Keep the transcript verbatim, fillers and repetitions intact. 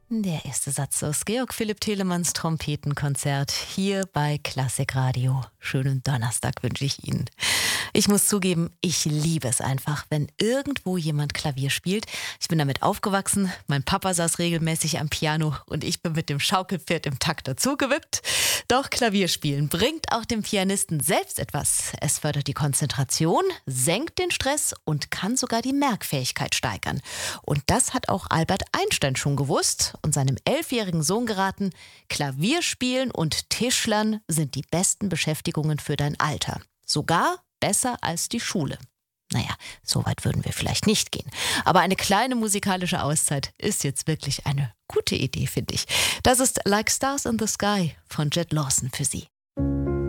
Der erste Satz aus Georg Philipp Telemanns Trompetenkonzert hier bei Klassikradio. Schönen Donnerstag wünsche ich Ihnen. Ich muss zugeben, ich liebe es einfach, wenn irgendwo jemand Klavier spielt. Ich bin damit aufgewachsen, mein Papa saß regelmäßig am Piano und ich bin mit dem Schaukelpferd im Takt dazugewippt. Doch Klavierspielen bringt auch dem Pianisten selbst etwas. Es fördert die Konzentration, senkt den Stress und kann sogar die Merkfähigkeit steigern. Und das hat auch Albert Einstein schon gewusst und seinem elfjährigen Sohn geraten: Klavierspielen und Tischlern sind die besten Beschäftigungen für dein Alter. Sogar besser als die Schule. Naja, so weit würden wir vielleicht nicht gehen. Aber eine kleine musikalische Auszeit ist jetzt wirklich eine gute Idee, finde ich. Das ist Like Stars in the Sky von Jet Lawson für Sie.